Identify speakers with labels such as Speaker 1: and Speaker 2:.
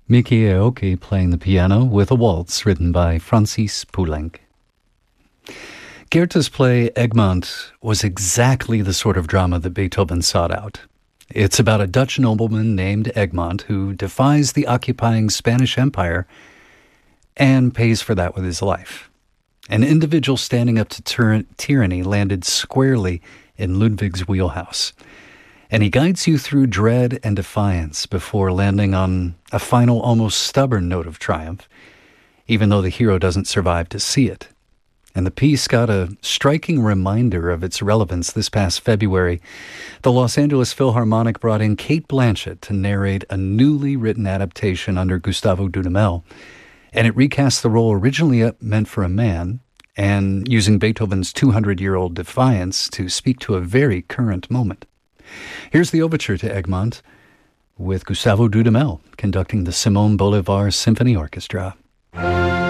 Speaker 1: Miki Aoki playing the piano with a waltz written by Francis Poulenc. Goethe's play Egmont was exactly the sort of drama that Beethoven sought out. It's about a Dutch nobleman named Egmont who defies the occupying Spanish Empire and pays for that with his life. An individual standing up to tyranny landed squarely in Ludwig's wheelhouse. And he guides you through dread and defiance before landing on a final, almost stubborn note of triumph, even though the hero doesn't survive to see it. And the piece got a striking reminder of its relevance this past February. The Los Angeles Philharmonic brought in Cate Blanchett to narrate a newly written adaptation under Gustavo Dudamel, and it recast the role originally meant for a man, and using Beethoven's 200-year-old defiance to speak to a very current moment. Here's the overture to Egmont with Gustavo Dudamel conducting the Simon Bolivar Symphony Orchestra.